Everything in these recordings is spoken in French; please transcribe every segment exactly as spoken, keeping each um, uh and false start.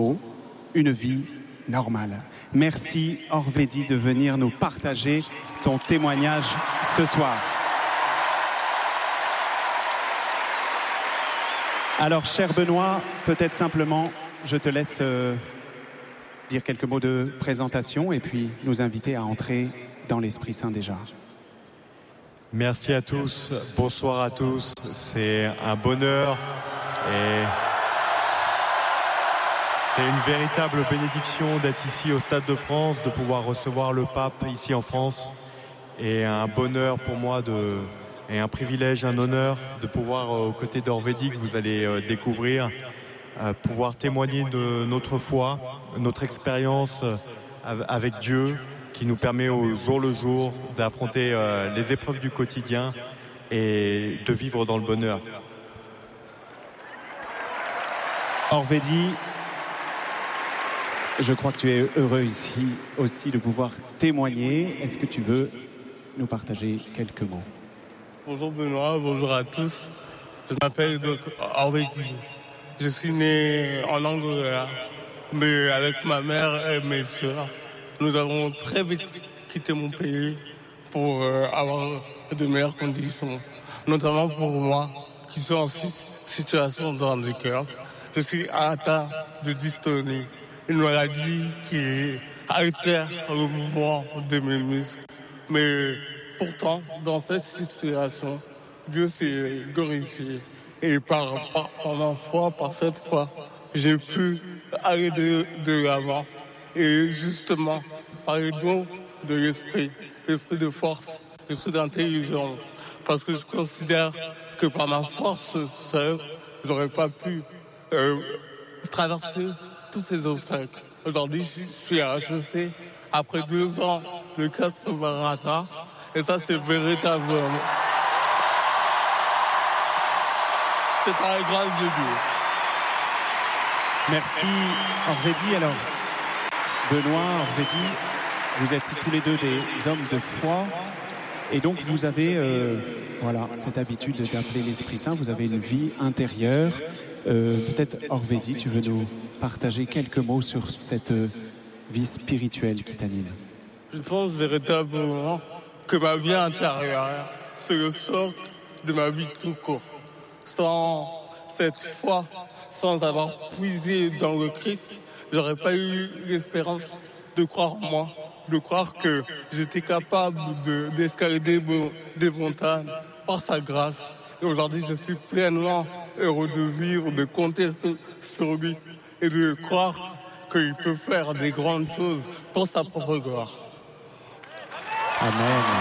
une vie normale. Merci Orvédi de venir nous partager ton témoignage ce soir. Alors, cher Benoît, peut-être simplement, je te laisse euh, dire quelques mots de présentation et puis nous inviter à entrer dans l'Esprit Saint déjà. Merci à tous, bonsoir à tous, c'est un bonheur et c'est une véritable bénédiction d'être ici au Stade de France, de pouvoir recevoir le pape ici en France et un bonheur pour moi de... et un privilège, un honneur de pouvoir, euh, aux côtés d'Orvédi, que vous allez euh, découvrir, euh, pouvoir témoigner de notre foi, notre expérience euh, avec Dieu, qui nous permet au jour le jour d'affronter euh, les épreuves du quotidien et de vivre dans le bonheur. Orvédi, je crois que tu es heureux ici aussi de pouvoir témoigner. Est-ce que tu veux nous partager quelques mots ? Bonjour Benoît, bonjour à tous. Je m'appelle donc Orvédi. Je suis né en Angola, mais avec ma mère et mes soeurs, nous avons très vite quitté mon pays pour euh, avoir de meilleures conditions, notamment pour moi, qui suis en situation de handicap. Je suis atteint de dystonie, une maladie qui altère le mouvement de mes muscles. Mais pourtant, dans cette situation, Dieu s'est glorifié. Et par, par, par ma foi, par cette foi, j'ai pu aller de, de l'avant. Et justement, par le don de l'esprit, l'esprit de force, l'esprit d'intelligence. Parce que je considère que par ma force seule, j'aurais pas pu euh, traverser tous ces obstacles. Aujourd'hui, je suis à H E C, après deux ans de classe préparatoire. Et ça, c'est véritablement... C'est par la grâce de Dieu. Merci Orvédi. Alors, Benoît, Orvédi, vous êtes tous les deux des hommes de foi. Et donc, vous avez euh, voilà, cette habitude d'appeler l'Esprit Saint. Vous avez une vie intérieure. Euh, peut-être, Orvédi, tu veux nous partager quelques mots sur cette vie spirituelle qui t'anime ? Je pense véritablement que ma vie intérieure, c'est le socle de ma vie tout court. Sans cette foi, sans avoir puisé dans le Christ, j'aurais pas eu l'espérance de croire en moi, de croire que j'étais capable de, d'escalader des montagnes par sa grâce. Et aujourd'hui, je suis pleinement heureux de vivre, de compter sur lui et de croire qu'il peut faire des grandes choses pour sa propre gloire. Amen.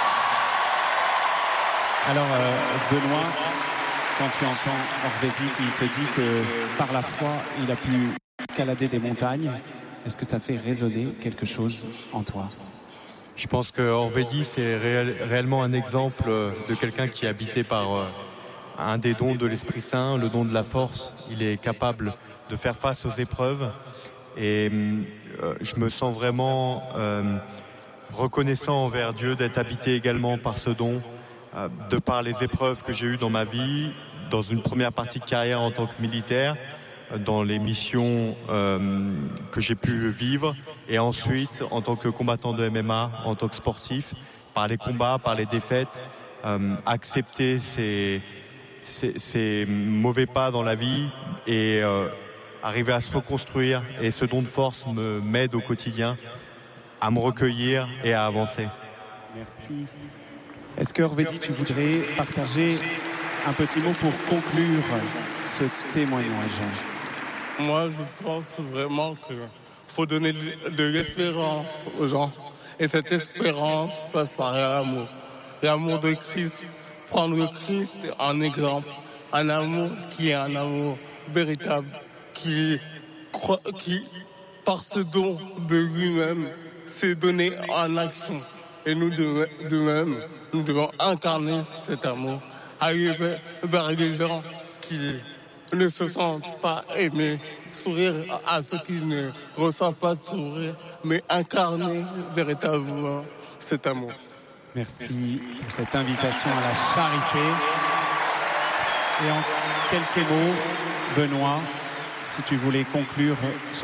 Alors, euh, Benoît, quand tu entends Orvédi qui te dit que par la foi, il a pu escalader des montagnes, est-ce que ça fait résonner quelque chose en toi ? Je pense que Orvédi, c'est réel, réellement un exemple de quelqu'un qui est habité par euh, un des dons de l'Esprit Saint, le don de la force. Il est capable de faire face aux épreuves et euh, je me sens vraiment euh, reconnaissant envers Dieu d'être habité également par ce don, euh, de par les épreuves que j'ai eues dans ma vie, dans une première partie de carrière en tant que militaire, dans les missions euh, que j'ai pu vivre, et ensuite en tant que combattant de M M A, en tant que sportif, par les combats, par les défaites, euh, accepter ces, ces, ces mauvais pas dans la vie et euh, arriver à se reconstruire. Et ce don de force me m'aide au quotidien à me recueillir et à avancer. Merci. Est-ce que Orvédi, tu voudrais partager un petit mot pour conclure ce témoignage ? Moi, je pense vraiment qu'il faut donner de l'espérance aux gens. Et cette espérance passe par l'amour. L'amour de Christ. Prendre le Christ en exemple. Un amour qui est un amour véritable. Qui, qui par ce don de lui-même, s'est donné en action. Et nous, de, de même, nous devons incarner cet amour. Aller vers, vers les gens qui ne se sentent pas aimés, sourire à ceux qui ne reçoivent pas de sourire, mais incarner véritablement cet amour. Merci pour cette invitation à la charité. Et en quelques mots, Benoît, si tu voulais conclure